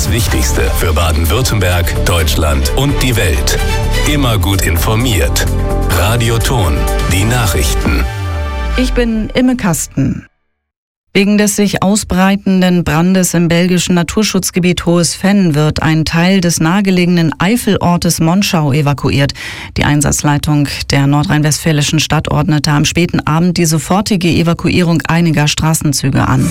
Das Wichtigste für Baden-Württemberg, Deutschland und die Welt. Immer gut informiert. Radio Thon, die Nachrichten. Ich bin Imme Kasten. Wegen des sich ausbreitenden Brandes im belgischen Naturschutzgebiet Hohes Venn wird ein Teil des nahegelegenen Eifelortes Monschau evakuiert. Die Einsatzleitung der nordrhein-westfälischen Stadt ordnete am späten Abend die sofortige Evakuierung einiger Straßenzüge an.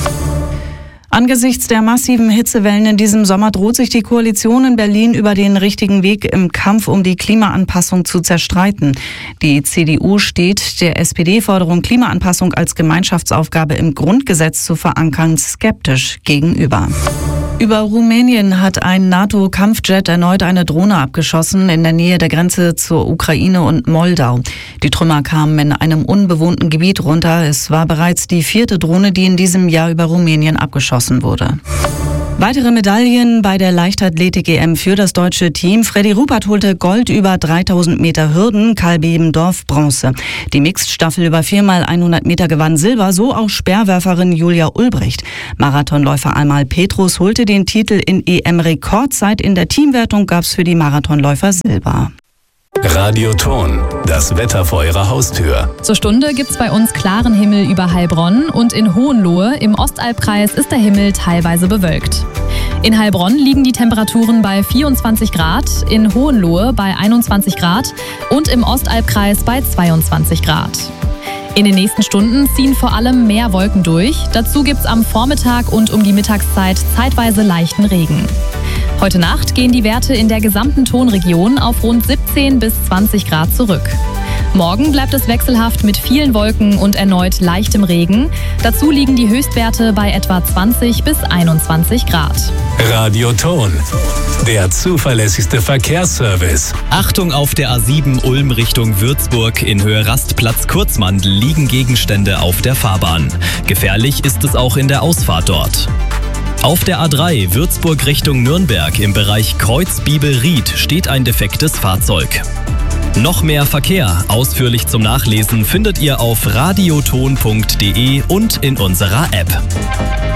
Angesichts der massiven Hitzewellen in diesem Sommer droht sich die Koalition in Berlin über den richtigen Weg im Kampf um die Klimaanpassung zu zerstreiten. Die CDU steht der SPD-Forderung, Klimaanpassung als Gemeinschaftsaufgabe im Grundgesetz zu verankern, skeptisch gegenüber. Über Rumänien hat ein NATO-Kampfjet erneut eine Drohne abgeschossen in der Nähe der Grenze zur Ukraine und Moldau. Die Trümmer kamen in einem unbewohnten Gebiet runter. Es war bereits die 4. Drohne, die in diesem Jahr über Rumänien abgeschossen wurde. Weitere Medaillen bei der Leichtathletik-EM für das deutsche Team. Freddy Ruppert holte Gold über 3000 Meter Hürden, Karl Bebendorf Bronze. Die Mixed-Staffel über 4x100 Meter gewann Silber, so auch Speerwerferin Julia Ulbricht. Marathonläufer Amal Petrus holte den Titel in EM-Rekordzeit. In der Teamwertung gab es für die Marathonläufer Silber. Radio Thon, das Wetter vor Ihrer Haustür. Zur Stunde gibt's bei uns klaren Himmel über Heilbronn und in Hohenlohe im Ostalbkreis ist der Himmel teilweise bewölkt. In Heilbronn liegen die Temperaturen bei 24 Grad, in Hohenlohe bei 21 Grad und im Ostalbkreis bei 22 Grad. In den nächsten Stunden ziehen vor allem mehr Wolken durch. Dazu gibt's am Vormittag und um die Mittagszeit zeitweise leichten Regen. Heute Nacht gehen die Werte in der gesamten Thonregion auf rund 17 bis 20 Grad zurück. Morgen bleibt es wechselhaft mit vielen Wolken und erneut leichtem Regen. Dazu liegen die Höchstwerte bei etwa 20 bis 21 Grad. Radio Thon, der zuverlässigste Verkehrsservice. Achtung, auf der A7 Ulm Richtung Würzburg in Höhe Rastplatz Kurzmandl liegen Gegenstände auf der Fahrbahn. Gefährlich ist es auch in der Ausfahrt dort. Auf der A3 Würzburg Richtung Nürnberg im Bereich Kreuz-Bibel-Ried steht ein defektes Fahrzeug. Noch mehr Verkehr, ausführlich zum Nachlesen, findet ihr auf radiothon.de und in unserer App.